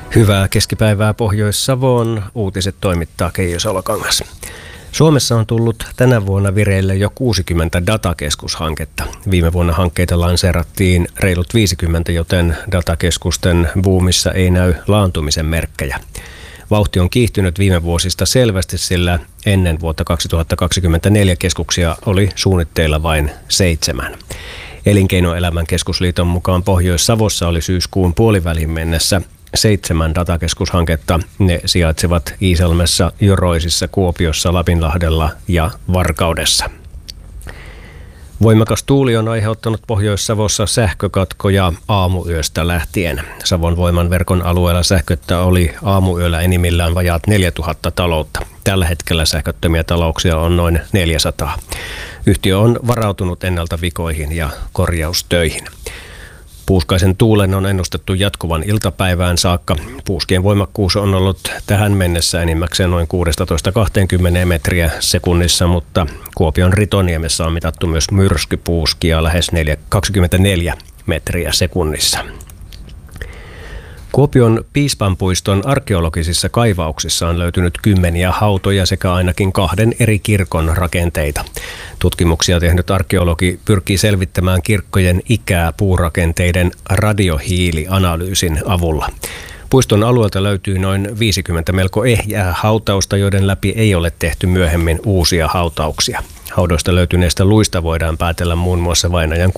Hyvää keskipäivää Pohjois-Savoon. Uutiset toimittaa Keijo Salokangas. Suomessa on tullut tänä vuonna vireille jo 60 datakeskushanketta. Viime vuonna hankkeita lanseerattiin reilut 50, joten datakeskusten buumissa ei näy laantumisen merkkejä. Vauhti on kiihtynyt viime vuosista selvästi, sillä ennen vuotta 2024 keskuksia oli suunnitteilla vain 7. Elinkeinoelämän keskusliiton mukaan Pohjois-Savossa oli syyskuun puoliväliin mennessä 7 datakeskushanketta. Ne sijaitsevat Iisalmessa, Joroisissa, Kuopiossa, Lapinlahdella ja Varkaudessa. Voimakas tuuli on aiheuttanut Pohjois-Savossa sähkökatkoja aamuyöstä lähtien. Savon voiman verkon alueella sähköttä oli aamuyöllä enimmillään vajaat 4000 taloutta. Tällä hetkellä sähköttömiä talouksia on noin 400. Yhtiö on varautunut ennalta vikoihin ja korjaustöihin. Puuskaisen tuulen on ennustettu jatkuvan iltapäivään saakka. Puuskien voimakkuus on ollut tähän mennessä enimmäkseen noin 16-20 metriä sekunnissa, mutta Kuopion Ritoniemessä on mitattu myös myrskypuuskia lähes 24 metriä sekunnissa. Kuopion Piispanpuiston arkeologisissa kaivauksissa on löytynyt kymmeniä hautoja sekä ainakin 2 eri kirkon rakenteita. Tutkimuksia tehnyt arkeologi pyrkii selvittämään kirkkojen ikää puurakenteiden radiohiilianalyysin avulla. Puiston alueelta löytyy noin 50 melko ehjää hautausta, joiden läpi ei ole tehty myöhemmin uusia hautauksia. Haudoista löytyneistä luista voidaan päätellä muun muassa vainajan